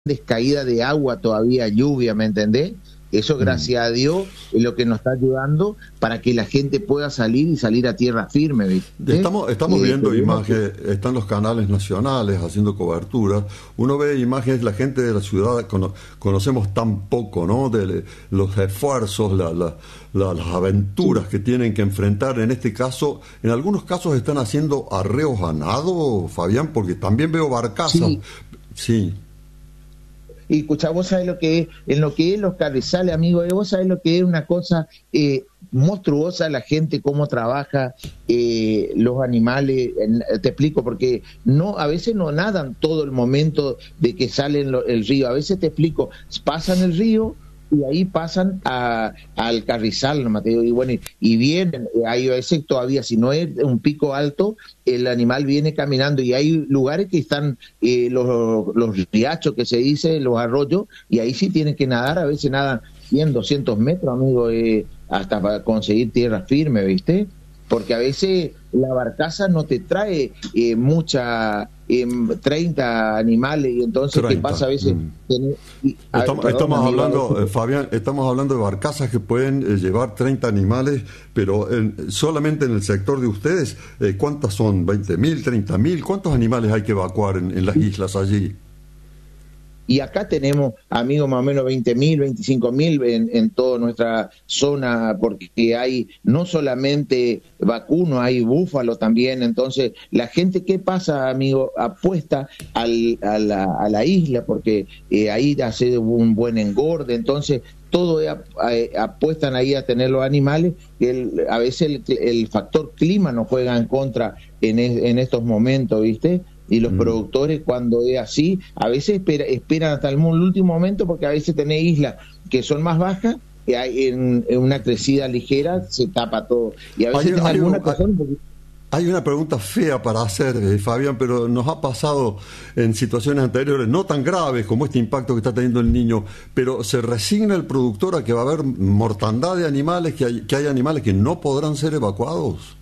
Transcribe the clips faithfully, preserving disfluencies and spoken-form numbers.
caída de agua todavía, lluvia, ¿me entendés? Eso, gracias a Dios, es lo que nos está ayudando para que la gente pueda salir y salir a tierra firme, ¿viste? Estamos, estamos eh, viendo tenemos imágenes, que... están los canales nacionales haciendo cobertura. Uno ve imágenes, la gente de la ciudad cono, conocemos tan poco, ¿no? De los esfuerzos, la, la, la, las aventuras sí. que tienen que enfrentar. En este caso, en algunos casos están haciendo arreos a nado, Fabián, porque también veo barcazas. Sí. sí. Y escuchá, vos sabés lo que es, en lo que es los carrizales, amigo, vos sabés lo que es una cosa eh, monstruosa, la gente, cómo trabaja, eh, los animales, te explico, porque no, a veces no nadan todo el momento de que salen lo, el río, a veces te explico, pasan el río, y ahí pasan a, al carrizal, ¿no, Mateo? Y bueno, y, y vienen, hay a veces todavía, si no es un pico alto, el animal viene caminando, y hay lugares que están eh, los, los riachos, que se dice, los arroyos, y ahí sí tienen que nadar, a veces nadan cien, doscientos metros, amigo, eh, hasta para conseguir tierra firme, ¿viste? Porque a veces la barcaza no te trae eh, mucha, eh, treinta animales, y entonces, treinta. ¿Qué pasa a veces? Mm. Tener, y, a, estamos perdón, estamos amigo, hablando, eh, Fabián, estamos hablando de barcazas que pueden eh, llevar treinta animales, pero en, solamente en el sector de ustedes, eh, ¿cuántas son? ¿veinte mil, treinta mil? ¿Cuántos animales hay que evacuar en, en las islas allí? Y acá tenemos, amigos, más o menos veinte mil, veinticinco mil en, en toda nuestra zona, porque hay no solamente vacuno, hay búfalo también. Entonces, la gente, ¿qué pasa, amigo? Apuesta al, a, la, a la isla, porque eh, ahí hace un buen engorde. Entonces, todo es, eh, apuestan ahí a tener los animales, que el, a veces el, el factor clima nos juega en contra en, es, en estos momentos, ¿viste? Y los mm. productores, cuando es así, a veces espera, esperan hasta el último momento, porque a veces tenés islas que son más bajas, que hay en, en una crecida ligera se tapa todo. Y a veces hay, hay, alguna hay, cosa... Porque... hay una pregunta fea para hacer, eh, Fabián, pero nos ha pasado en situaciones anteriores, no tan graves como este impacto que está teniendo el niño, pero se resigna el productor a que va a haber mortandad de animales, que hay, que hay animales que no podrán ser evacuados.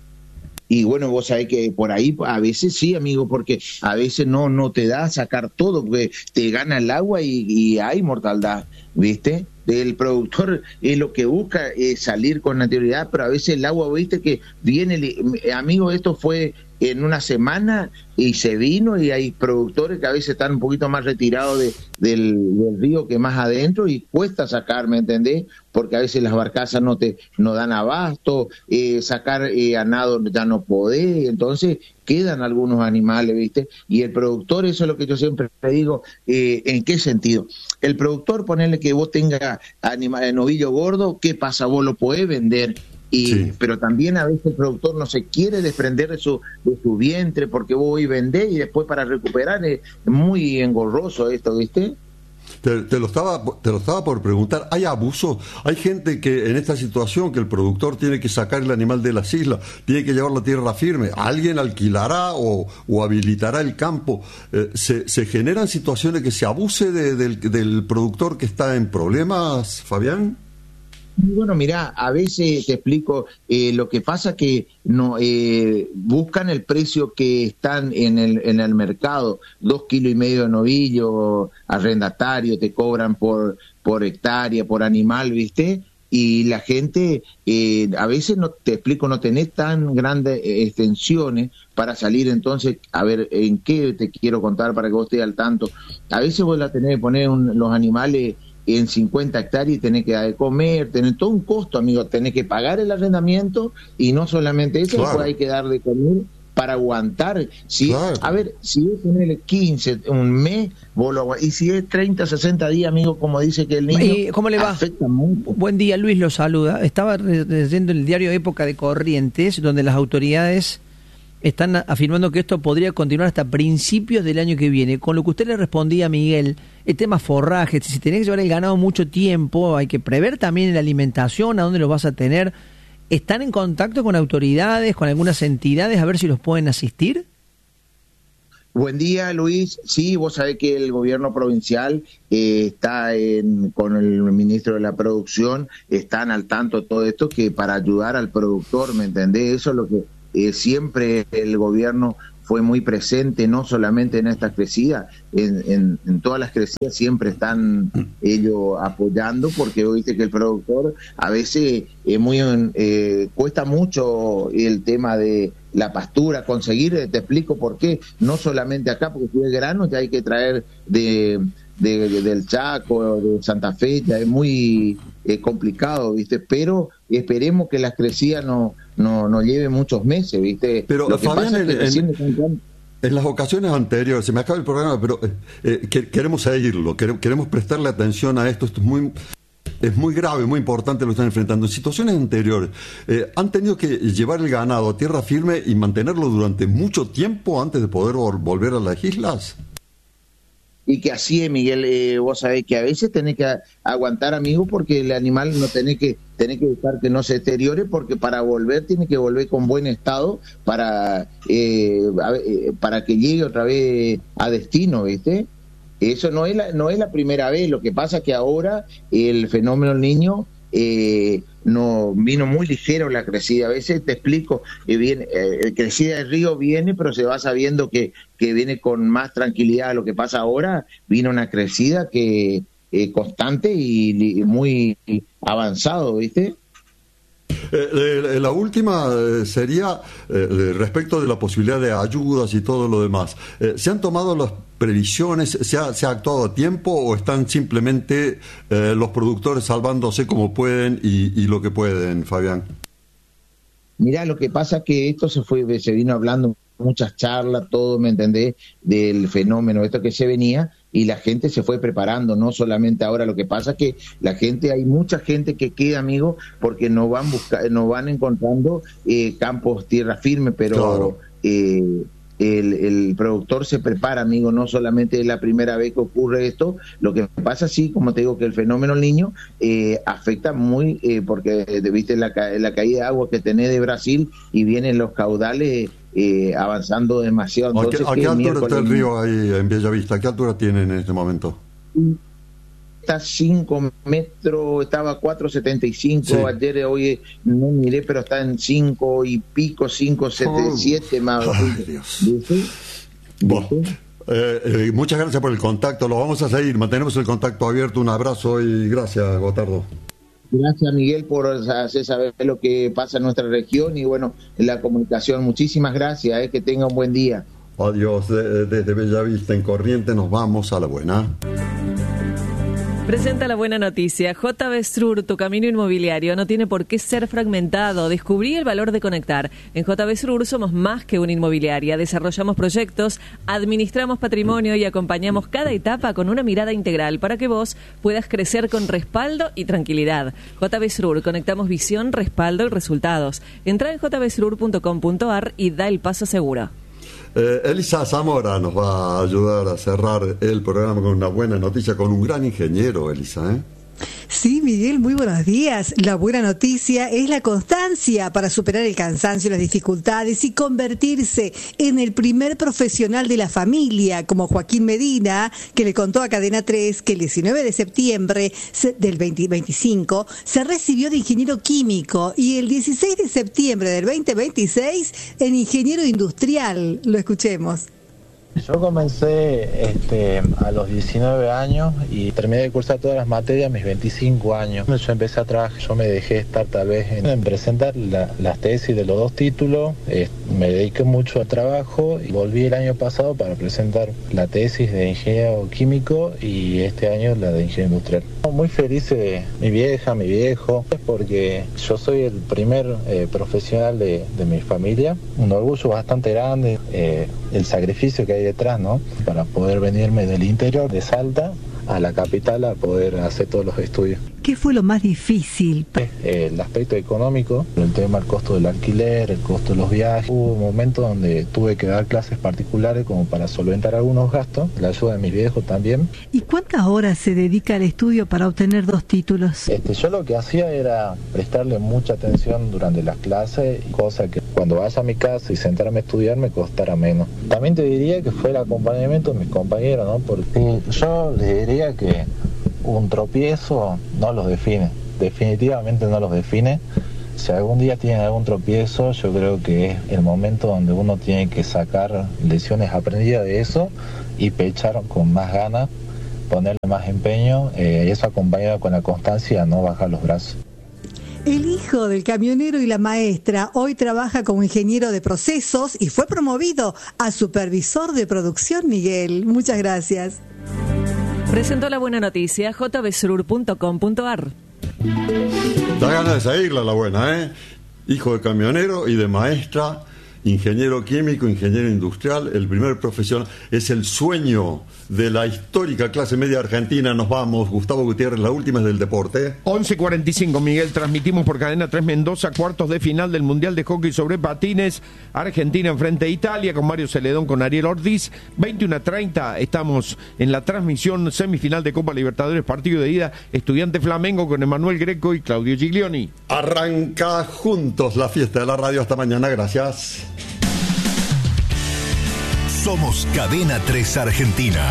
Y bueno, vos sabés que por ahí a veces sí, amigo, porque a veces no no te da sacar todo, porque te gana el agua y, y hay mortandad, ¿viste? El productor es lo que busca es salir con naturalidad, pero a veces el agua, ¿viste? Que viene, amigo, esto fue en una semana y se vino, y hay productores que a veces están un poquito más retirados de, del, del río que más adentro, y cuesta sacar, ¿me entendés? Porque a veces las barcazas no te no dan abasto, eh, sacar eh, a nado ya no podés, entonces quedan algunos animales, ¿viste? Y el productor, eso es lo que yo siempre digo, eh, ¿en qué sentido? El productor, ponerle que vos tengas animal de novillo gordo, ¿qué pasa? Vos lo podés vender. Y, sí. Pero también a veces el productor no se quiere desprender de su, de su vientre, porque vos hoy vendés y después para recuperar es muy engorroso esto, ¿viste? Te, te lo estaba te lo estaba por preguntar. ¿Hay abuso? ¿Hay gente que en esta situación que el productor tiene que sacar el animal de las islas, tiene que llevarlo a tierra firme? ¿Alguien alquilará o, o habilitará el campo? Eh, ¿se, ¿Se generan situaciones que se abuse de, del, del productor que está en problemas, Fabián? Bueno, mira, a veces te explico, eh, lo que pasa que no eh, buscan el precio que están en el en el mercado, dos kilos y medio de novillo, arrendatario, te cobran por por hectárea, por animal, ¿viste? Y la gente, eh, a veces, no te explico, no tenés tan grandes extensiones para salir. Entonces, a ver, ¿en qué te quiero contar para que vos estés al tanto? A veces vos la tenés que poner un, los animales en cincuenta hectáreas y tenés que dar de comer, tenés todo un costo, amigo, tenés que pagar el arrendamiento, y no solamente eso, claro. Después hay que dar de comer para aguantar. Si, claro. A ver, si es tener quince, un mes, vos lo aguantás, y si es treinta, sesenta días, amigo, como dice que el niño, ¿Y cómo le va? Afecta mucho. Buen día, Luis lo saluda. Estaba leyendo el diario Época de Corrientes, donde las autoridades están afirmando que esto podría continuar hasta principios del año que viene. Con lo que usted le respondía a Miguel, el tema forraje, si tenés que llevar el ganado mucho tiempo, hay que prever también la alimentación, a dónde lo vas a tener. ¿Están en contacto con autoridades, con algunas entidades, a ver si los pueden asistir? Buen día, Luis. Sí, vos sabés que el gobierno provincial eh, está en, con el ministro de la Producción, están al tanto de todo esto, que para ayudar al productor, ¿me entendés? Eso es lo que... Eh, siempre el gobierno fue muy presente, no solamente en esta crecida, en, en, en todas las crecidas siempre están ellos apoyando, porque viste que el productor a veces es muy eh, cuesta mucho el tema de la pastura, conseguir, te explico por qué, no solamente acá, porque si es grano ya hay que traer de, de, de del Chaco, de Santa Fe, ya es muy eh, complicado, viste, pero esperemos que las crecidas no no no lleve muchos meses, viste. Pero lo que Fabián, pasa es que en, recién en, en las ocasiones anteriores, se me acaba el programa, pero eh, eh, que, queremos seguirlo, queremos, queremos prestarle atención a esto, esto es muy es muy grave, muy importante lo que están enfrentando. En situaciones anteriores, eh, han tenido que llevar el ganado a tierra firme y mantenerlo durante mucho tiempo antes de poder vol- volver a las islas. Y que así es, Miguel, eh, vos sabés que a veces tenés que a- aguantar, amigo, porque el animal no tenés que tenés que buscar que no se deteriore, porque para volver tiene que volver con buen estado para eh, a, eh, para que llegue otra vez a destino, ¿viste? Eso no es la, no es la primera vez, lo que pasa es que ahora el fenómeno del Niño eh, no vino muy ligero la crecida. A veces te explico, eh, viene, eh, crecida del río viene, pero se va sabiendo que, que viene con más tranquilidad. Lo que pasa ahora, vino una crecida que eh, constante y, y muy avanzado, ¿viste? Eh, eh, la última eh, sería eh, respecto de la posibilidad de ayudas y todo lo demás. Eh, ¿Se han tomado las previsiones? ¿Se ha, se ha actuado a tiempo o están simplemente eh, los productores salvándose como pueden y, y lo que pueden, Fabián? Mirá, lo que pasa es que esto se fue, se vino hablando muchas charlas, todo, ¿me entendés? Del fenómeno, esto que se venía, y la gente se fue preparando, no solamente ahora. Lo que pasa es que la gente, hay mucha gente que queda, amigo, porque no van busca, no van encontrando eh, campos tierra firme, pero claro. eh, el, el productor se prepara, amigo, no solamente es la primera vez que ocurre esto. Lo que pasa, sí, como te digo, que el fenómeno del Niño eh, afecta muy, eh, porque eh, viste la, la caída de agua que tenés de Brasil y vienen los caudales eh, avanzando demasiado. Entonces, ¿A qué, a qué altura está el miércoles... río ahí en Bellavista? ¿A qué altura tienen en este momento? Está cinco metros, estaba cuatro setenta y cinco, Sí. ayer, hoy no miré, pero está en cinco y pico, cinco Oh. siete más. Ay, Dios. ¿Viste? Bueno, ¿Viste? eh, eh, muchas gracias por el contacto, lo vamos a seguir, mantenemos el contacto abierto, un abrazo y gracias, Gotardo. Gracias, Miguel, por hacer saber lo que pasa en nuestra región y bueno, en la comunicación. Muchísimas gracias, eh, que tenga un buen día. Adiós, de- desde Bellavista en Corrientes nos vamos a la buena. Presenta la buena noticia. J B Srur, tu camino inmobiliario, no tiene por qué ser fragmentado. Descubrí el valor de conectar. En J B Srur somos más que una inmobiliaria. Desarrollamos proyectos, administramos patrimonio y acompañamos cada etapa con una mirada integral para que vos puedas crecer con respaldo y tranquilidad. J B Srur, conectamos visión, respaldo y resultados. Entra en j b srur punto com punto a r y da el paso seguro. Eh, Elisa Zamora nos va a ayudar a cerrar el programa con una buena noticia, con un gran ingeniero, Elisa, ¿eh? Sí, Miguel, muy buenos días. La buena noticia es la constancia para superar el cansancio y las dificultades y convertirse en el primer profesional de la familia, como Joaquín Medina, que le contó a Cadena tres que el diecinueve de septiembre del veinte veinticinco se recibió de ingeniero químico y el dieciséis de septiembre del veinte veintiséis en ingeniero industrial. Lo escuchemos. Yo comencé este, a los diecinueve años y terminé de cursar todas las materias a mis veinticinco años. Yo empecé a trabajar, yo me dejé estar tal vez en, en presentar la, las tesis de los dos títulos, eh, me dediqué mucho al trabajo y volví el año pasado para presentar la tesis de ingeniero químico y este año la de ingeniero industrial. Muy feliz de mi vieja, mi viejo, porque yo soy el primer eh, profesional de, de mi familia, un orgullo bastante grande, eh, el sacrificio que hay detrás, ¿no? Para poder venirme del interior de Salta a la capital a poder hacer todos los estudios. ¿Qué fue lo más difícil? Eh, el aspecto económico, el tema del costo del alquiler, el costo de los viajes. Hubo momentos donde tuve que dar clases particulares como para solventar algunos gastos, la ayuda de mis viejos también. ¿Y cuántas horas se dedica al estudio para obtener dos títulos? Este, yo lo que hacía era prestarle mucha atención durante las clases, cosa que cuando vaya a mi casa y sentarme a estudiar me costara menos. También te diría que fue el acompañamiento de mis compañeros, ¿no? Porque yo les diría que un tropiezo no los define, definitivamente no los define, Si algún día tienen algún tropiezo, yo creo que es el momento donde uno tiene que sacar lecciones aprendidas de eso y pechar con más ganas, ponerle más empeño, eh, eso acompañado con la constancia, no bajar los brazos. El hijo del camionero y la maestra hoy trabaja como ingeniero de procesos y fue promovido a supervisor de producción, Miguel. Muchas gracias. Presentó la buena noticia j b surur punto com punto a r. Da ganas de seguirla la buena, ¿eh? Hijo de camionero y de maestra, ingeniero químico, ingeniero industrial, el primer profesional. Es el sueño de la histórica clase media argentina. Nos vamos, Gustavo Gutiérrez, la última es del deporte. once cuarenta y cinco, Miguel, transmitimos por Cadena tres Mendoza, cuartos de final del Mundial de Hockey sobre Patines, Argentina enfrente a Italia, con Mario Celedón, con Ariel Ortiz. veintiuno treinta, estamos en la transmisión semifinal de Copa Libertadores, partido de ida, Estudiante Flamengo con Emanuel Greco y Claudio Giglioni. Arranca juntos la fiesta de la radio. Hasta mañana, gracias. Somos Cadena tres Argentina,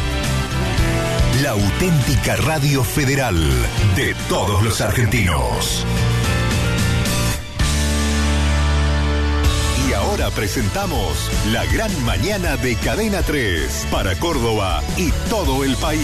la auténtica radio federal de todos los argentinos. Y ahora presentamos la gran mañana de Cadena tres para Córdoba y todo el país.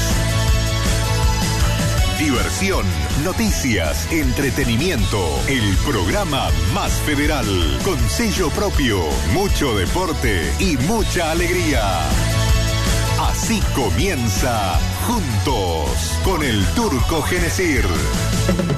Diversión, noticias, entretenimiento, el programa más federal, con sello propio, mucho deporte y mucha alegría. Así comienza Juntos con el Turco Genesir.